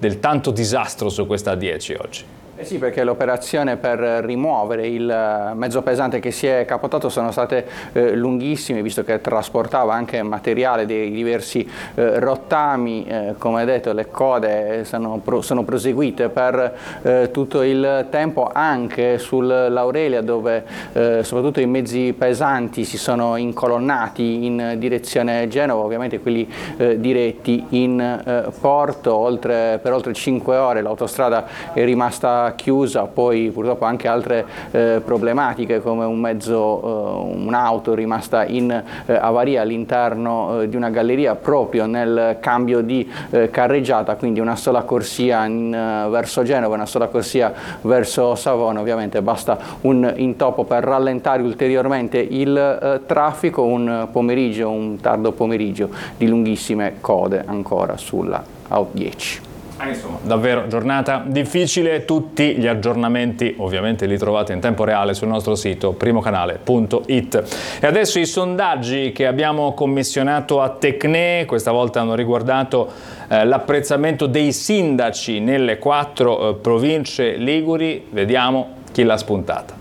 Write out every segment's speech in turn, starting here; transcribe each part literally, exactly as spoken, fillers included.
del tanto disastro su questa A dieci oggi. Eh sì, perché l'operazione per rimuovere il mezzo pesante che si è capotato sono state eh, lunghissime, visto che trasportava anche materiale dei diversi eh, rottami. Eh, come detto, le code sono, pro, sono proseguite per eh, tutto il tempo, anche sull'Aurelia, dove eh, soprattutto i mezzi pesanti si sono incolonnati in direzione Genova, ovviamente quelli eh, diretti in eh, porto. Oltre, per oltre cinque ore l'autostrada è rimasta chiusa, poi purtroppo anche altre eh, problematiche, come un mezzo, eh, un'auto rimasta in eh, avaria all'interno eh, di una galleria proprio nel cambio di eh, carreggiata, quindi una sola corsia in, eh, verso Genova, una sola corsia verso Savona. Ovviamente basta un intoppo per rallentare ulteriormente il eh, traffico, un pomeriggio, un tardo pomeriggio di lunghissime code ancora sulla A dieci. Insomma, davvero giornata difficile. Tutti gli aggiornamenti ovviamente li trovate in tempo reale sul nostro sito primocanale punto it. E adesso i sondaggi che abbiamo commissionato a Tecne questa volta hanno riguardato eh, l'apprezzamento dei sindaci nelle quattro eh, province liguri. Vediamo chi l'ha spuntata.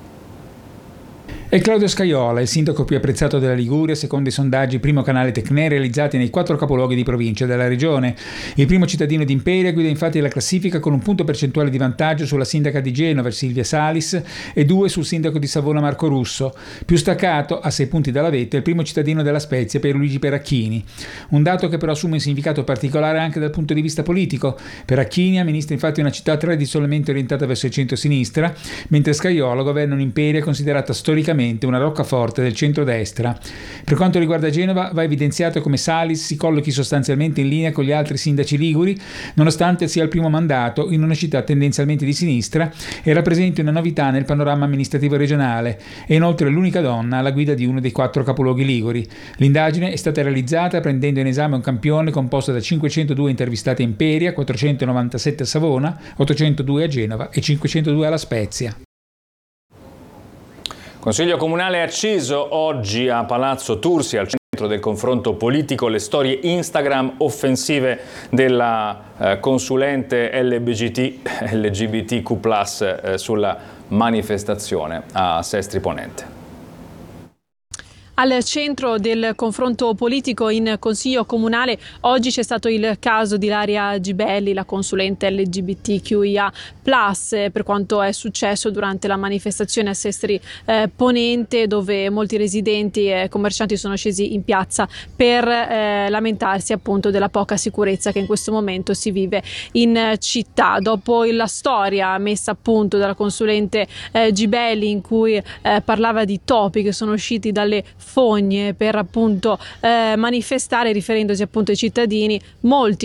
È Claudio Scajola, il sindaco più apprezzato della Liguria, secondo i sondaggi Primo Canale Tecne realizzati nei quattro capoluoghi di provincia della regione. Il primo cittadino di Imperia guida infatti la classifica con un punto percentuale di vantaggio sulla sindaca di Genova, Silvia Salis, e due sul sindaco di Savona, Marco Russo. Più staccato, a sei punti dalla vetta, il primo cittadino della Spezia, Pierluigi Peracchini. Un dato che però assume un significato particolare anche dal punto di vista politico. Peracchini amministra infatti una città tradizionalmente orientata verso il centro-sinistra, mentre Scajola governa un'Imperia considerata storicamente una roccaforte del centrodestra. Per quanto riguarda Genova, va evidenziato come Salis si collochi sostanzialmente in linea con gli altri sindaci liguri, nonostante sia il primo mandato in una città tendenzialmente di sinistra e rappresenti una novità nel panorama amministrativo regionale. È inoltre l'unica donna alla guida di uno dei quattro capoluoghi liguri. L'indagine è stata realizzata prendendo in esame un campione composto da cinquecentodue intervistati a Imperia, quattrocentonovantasette a Savona, ottocentodue a Genova e cinquecentodue alla Spezia. Consiglio Comunale a Ciso, oggi a Palazzo Tursi, al centro del confronto politico, le storie Instagram offensive della eh, consulente L G B T Q plus, eh, sulla manifestazione a Sestri Ponente. Al centro del confronto politico in Consiglio Comunale oggi c'è stato il caso di Ilaria Gibelli, la consulente L G B T Q I A plus, per quanto è successo durante la manifestazione a Sestri eh, Ponente, dove molti residenti e commercianti sono scesi in piazza per eh, lamentarsi appunto della poca sicurezza che in questo momento si vive in città. Dopo la storia messa a punto dalla consulente eh, Gibelli, in cui eh, parlava di topi che sono usciti dalle fogne per appunto eh, manifestare, riferendosi appunto ai cittadini, molti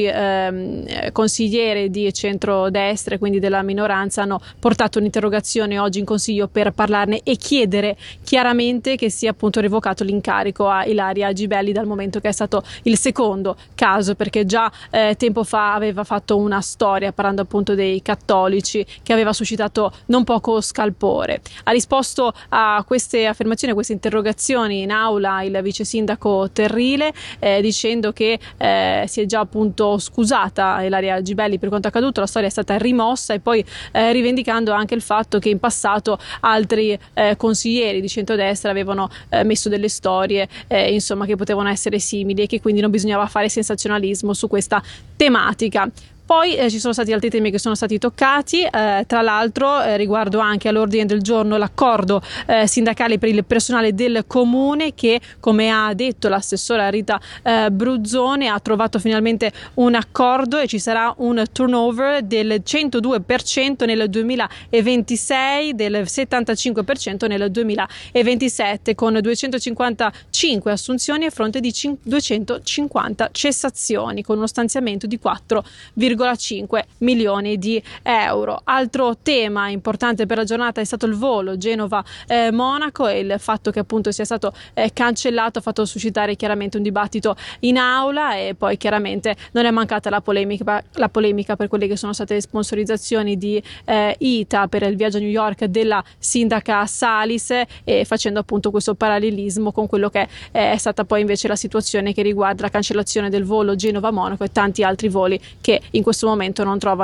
eh, consiglieri di centrodestra, quindi della minoranza, hanno portato un'interrogazione oggi in Consiglio per parlarne e chiedere chiaramente che sia appunto revocato l'incarico a Ilaria Gibelli, dal momento che è stato il secondo caso, perché già eh, tempo fa aveva fatto una storia parlando appunto dei cattolici che aveva suscitato non poco scalpore. Ha risposto a queste affermazioni, a queste interrogazioni in aula il vice sindaco Terrile, eh, dicendo che eh, si è già appunto scusata Ilaria Gibelli per quanto accaduto, la storia è stata rimossa, e poi eh, rivendicando anche il fatto che in passato altri eh, consiglieri di centrodestra avevano eh, messo delle storie eh, insomma che potevano essere simili e che quindi non bisognava fare sensazionalismo su questa tematica. Poi eh, ci sono stati altri temi che sono stati toccati, eh, tra l'altro eh, riguardo anche all'ordine del giorno l'accordo eh, sindacale per il personale del comune, che, come ha detto l'assessora Rita eh, Bruzzone, ha trovato finalmente un accordo e ci sarà un turnover del centodue per cento nel duemilaventisei, del settantacinque per cento nel duemilaventisette, con duecentocinquantacinque assunzioni a fronte di duecentocinquanta cessazioni, con uno stanziamento di quattro virgola cinque milioni di euro. Altro tema importante per la giornata è stato il volo Genova-Monaco, e il fatto che appunto sia stato eh, cancellato ha fatto suscitare chiaramente un dibattito in aula, e poi chiaramente non è mancata la polemica, la polemica per quelle che sono state le sponsorizzazioni di eh, I T A per il viaggio a New York della sindaca Salis, e facendo appunto questo parallelismo con quello che è, è stata poi invece la situazione che riguarda la cancellazione del volo Genova-Monaco e tanti altri voli che in questo momento non trovano